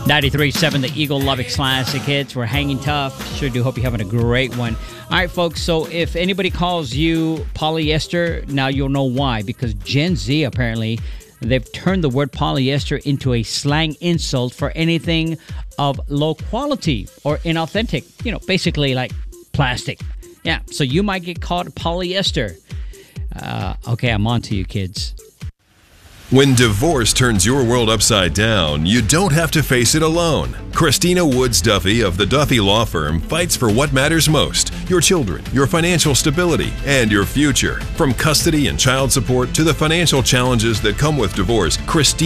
93.7 The Eagle Lubbock Classic Hits. We're hanging tough. Sure do hope you're having a great one. All right, folks, so if anybody calls you polyester, now you'll know why. Because Gen Z, apparently, they've turned the word polyester into a slang insult for anything of low quality or inauthentic. You know, basically like plastic. Yeah, so you might get called polyester. Okay, I'm on to you, kids. When divorce turns your world upside down, you don't have to face it alone. Christina Woods Duffy of the Duffy Law Firm fights for what matters most: your children, your financial stability, and your future. From custody and child support to the financial challenges that come with divorce, Christina